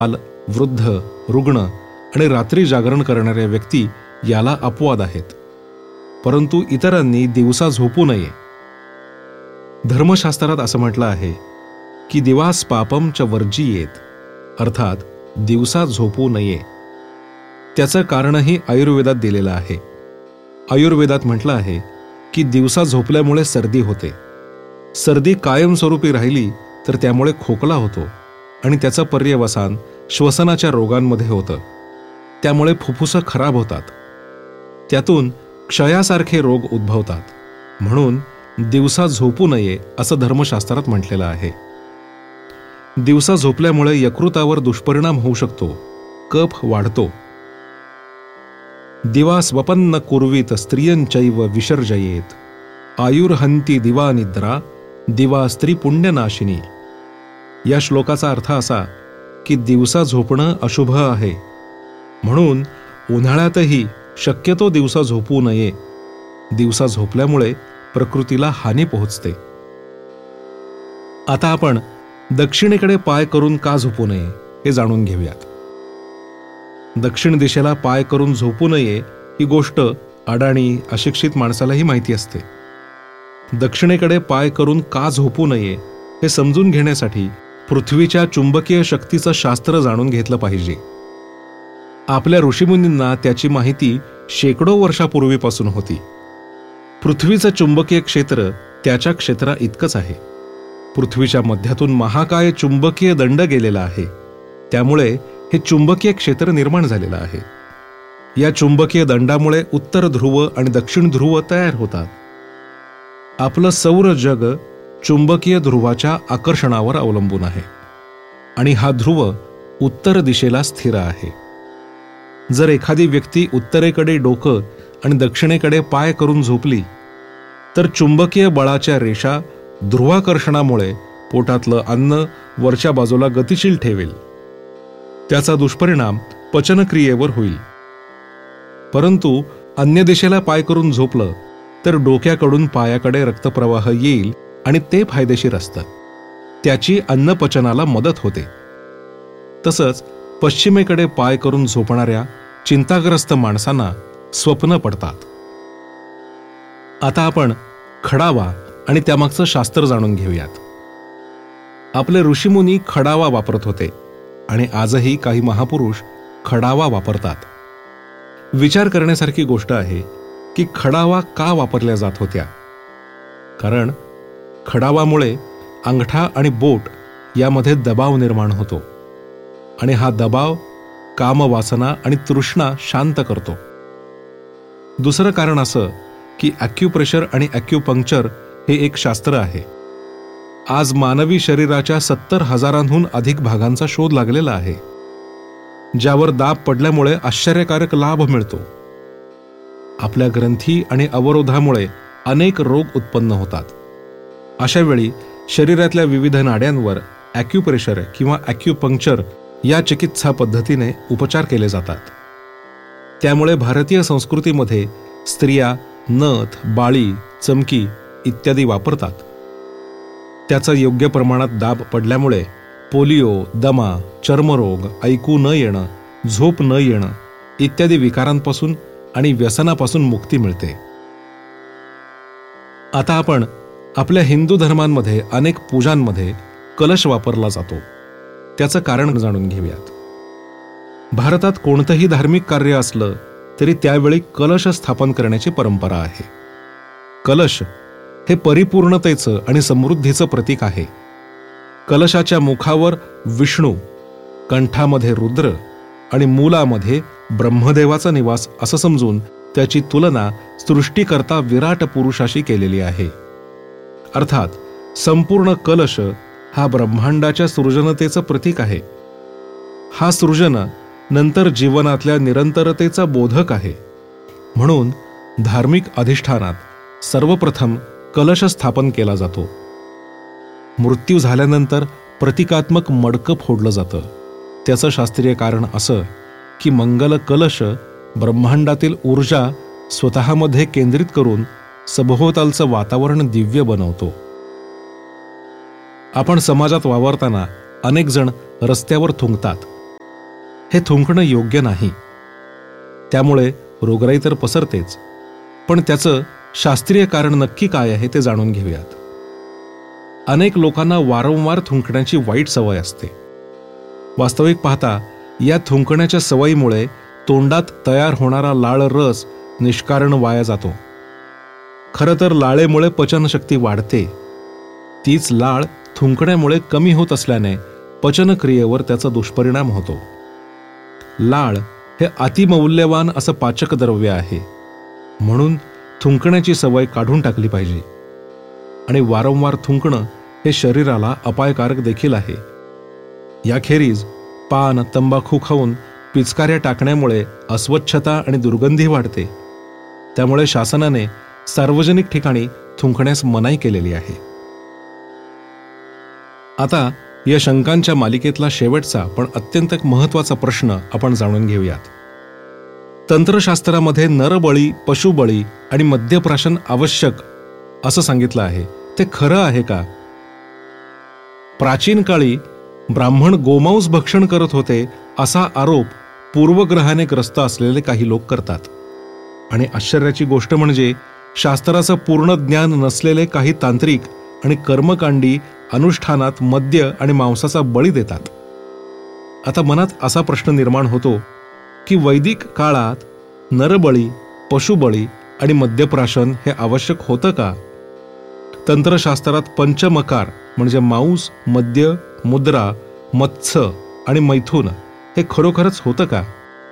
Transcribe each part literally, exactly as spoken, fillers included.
बाल, वृद्ध, रुग्ण आणि रात्री जागरण करणाऱ्या व्यक्ती याला अपवाद आहेत. परंतु इतरांनी दिवसा झोपू नये. धर्मशास्त्रात असं म्हटलं आहे की दिवास पापम च वर्जियेत, अर्थात दिवसा झोपू नये. त्याचं कारणही आयुर्वेदात दिलेलं आहे. आयुर्वेदात म्हटलं आहे की दिवसा झोपल्यामुळे सर्दी होते. सर्दी कायमस्वरूपी राहिली तर त्यामुळे खोकला होतो आणि त्याचं पर्यवसान श्वसनाच्या रोगांमध्ये होतं. त्यामुळे फुफ्फुसं खराब होतात. त्यातून क्षयासारखे रोग उद्भवतात. म्हणून दिवसा झोपू नये असं धर्मशास्त्रात म्हटलेलं आहे. दिवसा झोपल्यामुळे यकृतावर दुष्परिणाम होऊ शकतो. कफ वाढतो. दिवा स्वपन्न कुर्वीत स्त्रियंचैव विसर्जयेत, आयुर्हंती दिवा निद्रा दिवा स्त्री पुण्यनाशिनी. या श्लोकाचा अर्थ असा की दिवसा झोपणं अशुभ आहे. म्हणून उन्हाळ्यातही शक्यतो दिवसा झोपू नये. दिवसा झोपल्यामुळे प्रकृतीला हानी पोहोचते. आता आपण दक्षिणेकडे पाय करून का झोपू नये हे जाणून घेऊयात. दक्षिण दिशेला पाय करून झोपू नये ही गोष्ट अडाणी अशिक्षित माणसालाही माहिती असते. दक्षिणेकडे पाय करून का झोपू नये हे समजून घेण्यासाठी पृथ्वीच्या चुंबकीय शक्तीचं शास्त्र जाणून घेतलं पाहिजे. आपल्या ऋषीमुनींना त्याची माहिती शेकडो वर्षापूर्वीपासून होती. पृथ्वीचं चुंबकीय क्षेत्र त्याच्या क्षेत्रा इतकंच आहे. पृथ्वीच्या मध्यातून महाकाय चुंबकीय दंड गेलेला आहे. त्यामुळे हे चुंबकीय क्षेत्र निर्माण झालेलं आहे. या चुंबकीय दंडामुळे उत्तर ध्रुव आणि दक्षिण ध्रुव तयार होतात. आपलं सौर जग चुंबकीय ध्रुवाच्या आकर्षणावर अवलंबून आहे आणि हा ध्रुव उत्तर दिशेला स्थिर आहे. जर एखादी व्यक्ती उत्तरेकडे डोकं आणि दक्षिणेकडे पाय करून झोपली तर चुंबकीय बळाच्या रेषा ध्रुवाकर्षणामुळे पोटातलं अन्न वरच्या बाजूला गतिशील ठेवेल. त्याचा दुष्परिणाम पचनक्रियेवर होईल. परंतु अन्य दिशेला पाय करून झोपलं तर डोक्याकडून पायाकडे रक्तप्रवाह येईल आणि ते फायदेशीर असतं. त्याची अन्नपचनाला मदत होते. तसंच पश्चिमेकडे पाय करून झोपणाऱ्या चिंताग्रस्त माणसांना स्वप्न पडतात. आता आपण खडावा आणि त्यामागचं शास्त्र जाणून घेऊयात. आपले ऋषीमुनी खडावा वापरत होते आणि आजही काही महापुरुष खडावा वापरतात. विचार करण्यासारखी गोष्ट आहे की खडावा का वापरल्या जात होत्या. कारण खडावामुळे अंगठा आणि बोट यामध्ये दबाव निर्माण होतो आणि हा दबाव कामवासना आणि तृष्णा शांत करतो. दुसरं कारण असं की ॲक्युप्रेशर आणि ॲक्युपंक्चर हे एक शास्त्र आहे. आज मानवी शरीराच्या सत्तर हजारांहून अधिक भागांचा शोध लागलेला आहे, ज्यावर दाब पडल्यामुळे आश्चर्यकारक लाभ मिळतो. आपल्या ग्रंथी आणि अवरोधामुळे अनेक रोग उत्पन्न होतात. अशा वेळी शरीरातल्या विविध नाड्यांवर ॲक्युप्रेशर किंवा ॲक्युपंक्चर या चिकित्सा पद्धतीने उपचार केले जातात. त्यामुळे भारतीय संस्कृतीमध्ये स्त्रिया नथ, बाळी, चमकी इत्यादी वापरतात. त्याचा योग्य प्रमाणात दाब पडल्यामुळे पोलिओ, दमा, चर्मरोग, ऐकू न येणं, झोप न येणं इत्यादी विकारांपासून आणि व्यसनापासून मुक्ती मिळते. आता आपण आपल्या हिंदू धर्मांमध्ये अनेक पूजांमध्ये कलश वापरला जातो. त्याचं कारण जाणून घेऊयात. भारतात कोणतंही धार्मिक कार्य असलं तरी त्यावेळी कलश स्थापन करण्याची परंपरा आहे. कलश हे परिपूर्णतेचं आणि समृद्धीचं प्रतीक आहे. कलशाच्या मुखावर विष्णू, कंठामध्ये रुद्र आणि मूलामध्ये ब्रह्मदेवाचा निवास असं समजून त्याची तुलना सृष्टीकर्ता विराट पुरुषाशी केलेली आहे. अर्थात संपूर्ण कलश हा ब्रह्मांडाच्या सृजनतेचं प्रतीक आहे. हा सृजन नंतर जीवनातल्या निरंतरतेचा बोधक आहे. म्हणून धार्मिक अधिष्ठानात सर्वप्रथम कलश स्थापन केला जातो. मृत्यू झाल्यानंतर प्रतिकात्मक मडकं फोडलं जातं. त्याचं शास्त्रीय कारण असं की मंगल कलश ब्रह्मांडातील ऊर्जा स्वतःमध्ये केंद्रित करून सभोवतालचं वातावरण दिव्य बनवतो. आपण समाजात वावरताना अनेक जण रस्त्यावर थुंकतात हे थुंकणं योग्य नाही. त्यामुळे रोगराई तर पसरतेच, पण त्याचं शास्त्रीय कारण नक्की काय आहे ते जाणून घेऊयात. अनेक लोकांना वारंवार थुंकण्याची वाईट सवय असते. वास्तविक पाहता या थुंकण्याच्या सवयीमुळे तोंडात तयार होणारा लाळ रस निष्कारण वाया जातो. खरं तर लाळेमुळे पचनशक्ती वाढते. तीच लाळ थुंकण्यामुळे कमी होत असल्याने पचनक्रियेवर त्याचा दुष्परिणाम होतो. लाळ हे अतिमौल्यवान असं पाचक द्रव्य आहे, म्हणून थुंकण्याची सवय काढून टाकली पाहिजे. आणि वारंवार थुंकणं हे शरीराला अपायकारक देखील आहे. याखेरीज पान तंबाखू खाऊन पिचकाऱ्या टाकण्यामुळे अस्वच्छता आणि दुर्गंधी वाढते. त्यामुळे शासनाने सार्वजनिक ठिकाणी थुंकण्यास मनाई केलेली आहे. आता या शंकांच्या मालिकेतला शेवटचा पण अत्यंत महत्वाचा प्रश्न आपण जाणून घेऊयात. तंत्रशास्त्रामध्ये नरबळी, पशुबळी आणि मद्यप्राशन आवश्यक असं सांगितलं आहे. ते खरं आहे का? प्राचीन काळी ब्राह्मण गोमांस भक्षण करत होते असा आरोप पूर्वग्रहाने ग्रस्त असलेले काही लोक करतात. आणि आश्चर्याची गोष्ट म्हणजे शास्त्राचं पूर्ण ज्ञान नसलेले काही तांत्रिक आणि कर्मकांडी अनुष्ठानात मद्य आणि मांसाचा बळी देतात. आता मनात असा प्रश्न निर्माण होतो की वैदिक काळात नरबळी, पशुबळी आणि मद्यप्राशन हे आवश्यक होतं का? तंत्रशास्त्रात पंचमकार म्हणजे मांस, मद्य, मुद्रा, मत्स्य आणि मैथुन हे खरोखरच होतं का?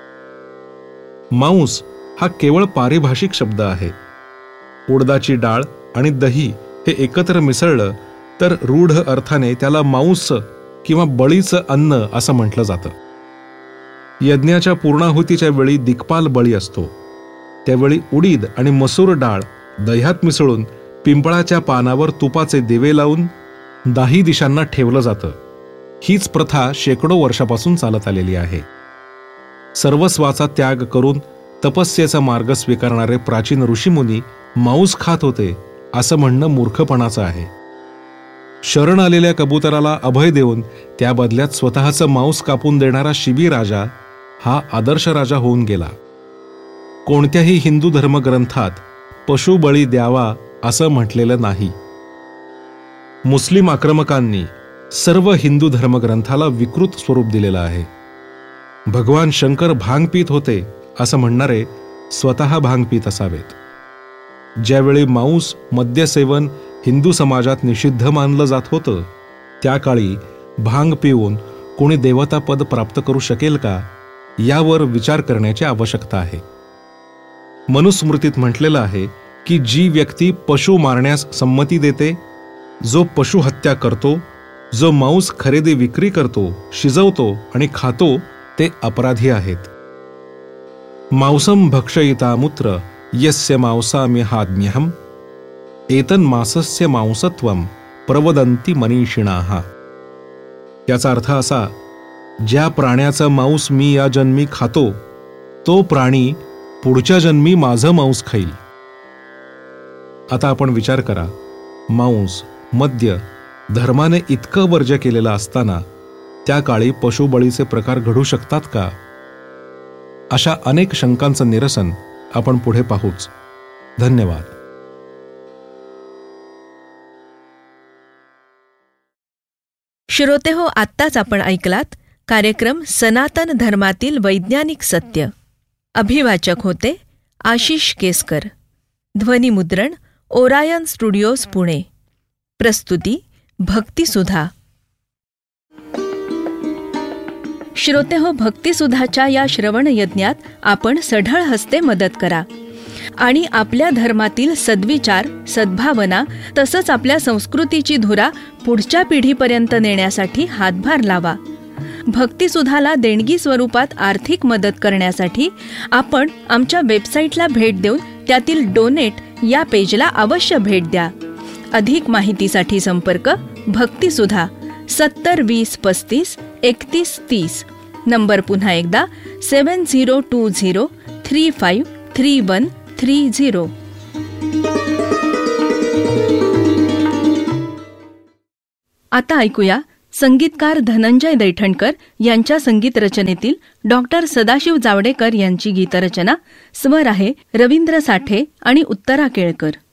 मांस हा केवळ पारिभाषिक शब्द आहे. उडदाची डाळ आणि दही हे एकत्र मिसळलं तर रूढ अर्थाने त्याला मांस किंवा बळीचं अन्न असं म्हटलं जातं. यज्ञाच्या पूर्णाहुतीच्या वेळी दिक्पाल बळी असतो. त्यावेळी उडीद आणि मसूर डाळ दह्यात मिसळून पिंपळाच्या पानावर तुपाचे दिवे लावून दाही दिशांना ठेवलं जातं. हीच प्रथा शेकडो वर्षापासून चालत आलेली आहे. सर्वस्वाचा त्याग करून तपस्येचा मार्ग स्वीकारणारे प्राचीन ऋषीमुनी मांस खात होते असं म्हणणं मूर्खपणाचं आहे. शरण आलेल्या कबुतराला अभय देऊन त्या बदल्यात स्वतःचं मांस कापून देणारा शिबी राजा हा आदर्श राजा होऊन गेला. कोणत्याही हिंदू धर्मग्रंथात पशुबळी द्यावा असं म्हटलेलं नाही. मुस्लिम आक्रमकांनी सर्व हिंदू धर्मग्रंथाला विकृत स्वरूप दिलेलं आहे. भगवान शंकर भांग पित होते असं म्हणणारे स्वतः भांग पित असावेत. ज्यावेळी मांस, मद्यसेवन हिंदू समाजात निषिद्ध मानलं जात होतं, त्या काळी भांग पिऊन कोणी देवतापद प्राप्त करू शकेल का, यावर विचार करण्याची आवश्यकता आहे. मनुस्मृतीत म्हटलेलं आहे की जी व्यक्ती पशु मारण्यास संमती देते, जो पशु हत्या करतो, जो मांस खरेदी विक्री करतो, शिजवतो आणि खातो, ते अपराधी आहेत. मांसम भक्षयिता मूत्र यस्य मांसामिहाज्ञहम् एतन्मासस्य मांसत्वं प्रवदन्ति मनीषिणाः. याचा अर्थ असा, ज्या प्राण्याचं मांस मी या जन्मी खातो, तो प्राणी पुढच्या जन्मी माझं मांस खाईल. आता आपण विचार करा, मांस, मद्य धर्माने इतकं वर्ज्य केलेलं असताना त्या काळी पशुबळीचे प्रकार घडू शकतात का? अशा अनेक शंकांचं निरसन आपण पुढे पाहूच. धन्यवाद. श्रोते हो, आत्ताच आपण ऐकलात कार्यक्रम सनातन धर्मातील वैज्ञानिक सत्य. अभिवाचक होते आशिष केसकर. ध्वनिमुद्रण ओरायन स्टुडिओज पुणे. प्रस्तुती भक्तिसुधा. श्रोते हो, भक्तिसुधाच्या या श्रवण यज्ञात आपण सढळ हस्ते मदत करा आणि आपल्या धर्मातील सद्विचार, सद्भावना तसंच आपल्या संस्कृतीची धुरा पुढच्या पिढीपर्यंत नेण्यासाठी हातभार लावा. भक्तिसुधाला देणगी स्वरूपात आर्थिक मदत करण्यासाठी आपण आमच्या वेबसाईटला भेट देऊन त्यातील डोनेट या पेजला अवश्य भेट द्या. अधिक माहितीसाठी संपर्क भक्तिसुधा सत्तर वीस पस्तीस एकतीस तीस. नंबर पुन्हा एकदा सेवन zero to zero three five three one three zero. आता ऐकूया संगीतकार धनंजय दैठणकर यांच्या संगीत रचनेतील डॉक्टर सदाशिव जावडेकर यांची गीतरचना. स्वर आहे रवींद्र साठे आणि उत्तरा केळकर.